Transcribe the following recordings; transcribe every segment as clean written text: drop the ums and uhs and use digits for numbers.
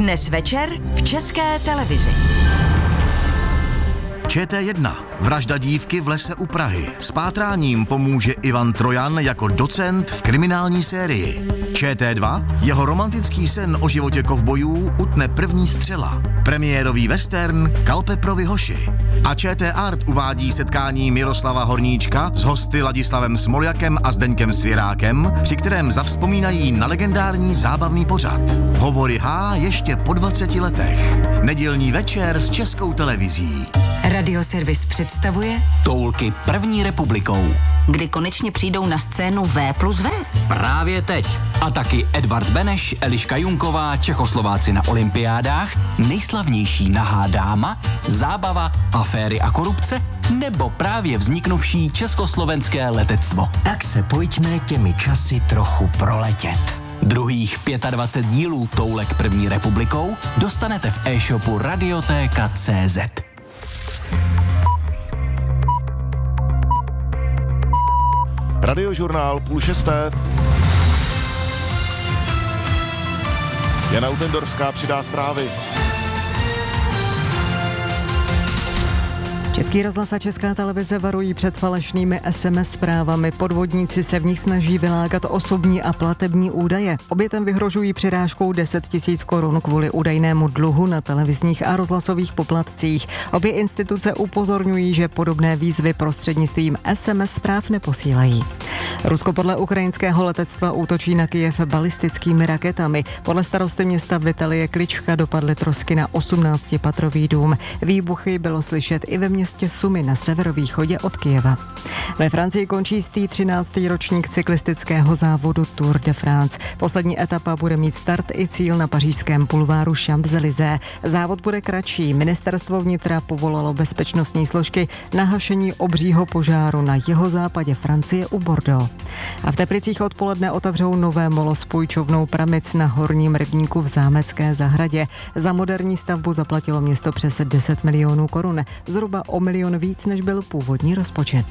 Dnes večer v České televizi. ČT1. Vražda dívky v lese u Prahy. S pátráním pomůže Ivan Trojan jako docent v kriminální sérii. ČT2. Jeho romantický sen o životě kovbojů utne první střela. Premiérový western Kalpeprovi hoši. A ČT Art uvádí setkání Miroslava Horníčka s hosty Ladislavem Smoljakem a Zdeňkem Svěrákem, při kterém zavzpomínají na legendární zábavný pořad. Hovory H ještě po 20 letech. Nedělní večer s Českou televizí. Radioservis představuje Toulky první republikou. Kdy konečně přijdou na scénu V+V. Právě teď. A taky Edvard Beneš, Eliška Junková, Čechoslováci na olympiádách, nejslavnější nahá dáma, zábava, aféry a korupce, nebo právě vzniknuvší československé letectvo. Tak se pojďme těmi časy trochu proletět. Druhých 25 dílů Toulek první republikou dostanete v e-shopu Radiotéka.cz. Radiožurnál 5:30. Jana Utendorská přidá zprávy. Český rozhlas a Česká televize varují před falešnými SMS zprávami. Podvodníci se v nich snaží vylákat osobní a platební údaje. Obětem vyhrožují přirážkou 10 000 korun kvůli údajnému dluhu na televizních a rozhlasových poplatcích. Obě instituce upozorňují, že podobné výzvy prostřednictvím SMS zpráv neposílají. Rusko podle ukrajinského letectva útočí na Kyjev balistickými raketami. Podle starosty města Vitalie Klička dopadly trosky na 18patrový dům. Výbuchy bylo slyšet i ve městě Sumy na severovýchodě od Kyjeva. Ve Francii končí 13. ročník cyklistického závodu Tour de France. Poslední etapa bude mít start i cíl na pařížském bulváru Champs-Élysées. Závod bude kratší. Ministerstvo vnitra povolalo bezpečnostní složky na hašení obřího požáru na jihozápadě Francie u Bordeaux. A v Teplicích odpoledne otevřou nové molo s půjčovnou Pramic na Horním rybníku v Zámecké zahradě. Za moderní stavbu zaplatilo město přes 10 milionů korun. Zhruba o milion víc, než byl původní rozpočet.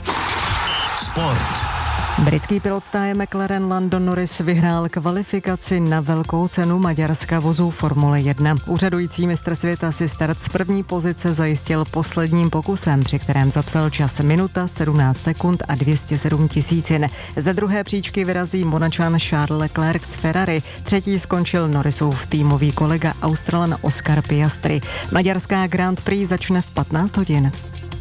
Sport. Britský pilot stáje McLaren Lando Norris vyhrál kvalifikaci na velkou cenu Maďarska vozů Formule 1. Úřadující mistr světa si start z první pozice zajistil posledním pokusem, při kterém zapsal čas minuta 17 sekund a 207 tisícin. Ze druhé příčky vyrazí Monačan Charles Leclerc z Ferrari. Třetí skončil Norrisův týmový kolega Australan Oscar Piastri. Maďarská Grand Prix začne v 15 hodin.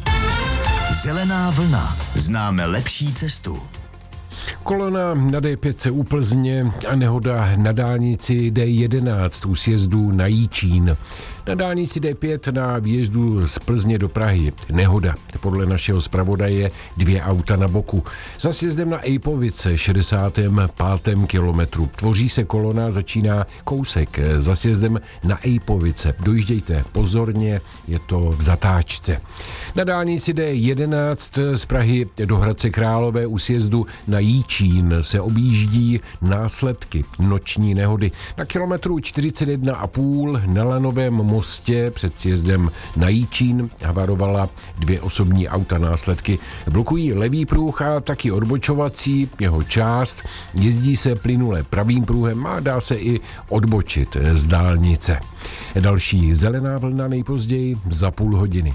Zelená vlna. Známe lepší cestu. Kolona na D5 u Plzně a nehoda na dálnici D11 u sjezdu na Jičín. Na dálnici D5 na výjezdu z Plzně do Prahy nehoda. Podle našeho zpravodaje 2 auta na boku. Za sjezdem na Ejpovice 65. kilometru. Tvoří se kolona, začíná kousek za sjezdem na Ejpovice. Dojíždějte pozorně, je to v zatáčce. Na dálnici D11 z Prahy do Hradce Králové u sjezdu na Jičín se objíždí následky noční nehody. Na kilometru 41,5 na Lanovém mostě před sjezdem na Jičín havarovala 2 osobní auta. Následky blokují levý pruh a taky odbočovací jeho část. Jezdí se plynule pravým pruhem a dá se i odbočit z dálnice. Další zelená vlna nejpozději za půl hodiny.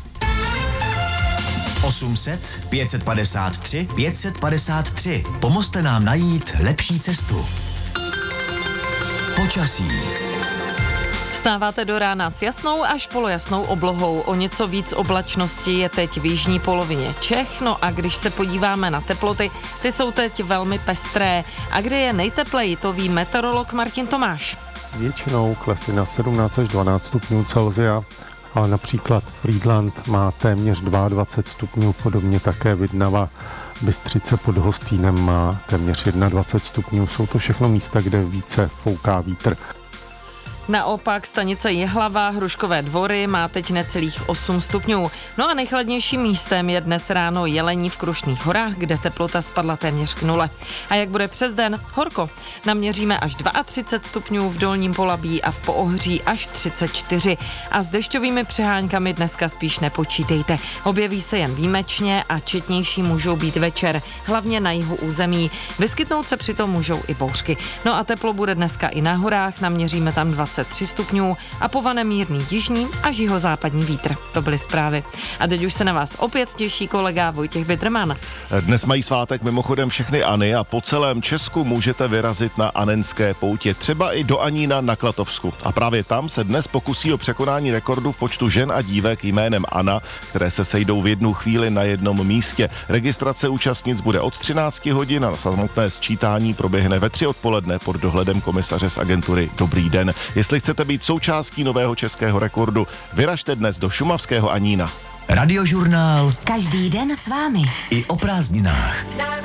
800 553 553. Pomozte nám najít lepší cestu. Počasí. Vstáváte do rána s jasnou až polojasnou oblohou. O něco víc oblačnosti je teď v jižní polovině Čech. No a když se podíváme na teploty, ty jsou teď velmi pestré. A kde je nejtepleji, to ví meteorolog Martin Tomáš. Většinou klesly na 17 až 12 stupňů Celsia, ale například Frýdlant má téměř 22 stupňů, podobně také Vidnava. Bystřice pod Hostýnem má téměř 21 stupňů. Jsou to všechno místa, kde více fouká vítr. Naopak stanice Jihlava, Hruškové Dvory má teď necelých 8 stupňů. No a nejchladnějším místem je dnes ráno Jelení v Krušných horách, kde teplota spadla téměř k 0. A jak bude přes den? Horko. Naměříme až 32 stupňů v Dolním Polabí a v Poohří až 34. A s dešťovými přeháňkami dneska spíš nepočítejte. Objeví se jen výjimečně a četnější můžou být večer, hlavně na jihu území. Vyskytnout se přitom můžou i bouřky. No a teplo bude dneska i na horách, naměříme tam 20 23 stupňů a po Vaně mírný jižní až jihozápadní vítr. To byly zprávy. A teď už se na vás opět těší kolega Vojtěch Bidrman. Dnes mají svátek mimochodem všechny Anny a po celém Česku můžete vyrazit na anenské poutě, třeba i do Anína na Klatovsku. A právě tam se dnes pokusí o překonání rekordu v počtu žen a dívek jménem Anna, které se sejdou v jednu chvíli na jednom místě. Registrace účastnic bude od 13 hodin a samotné sčítání proběhne ve 3 odpoledne pod dohledem komisaře z agentury Dobrý den. Jestli chcete být součástí nového českého rekordu, vyražte dnes do šumavského Anína. Radiožurnál Každý den s vámi. i o prázdninách.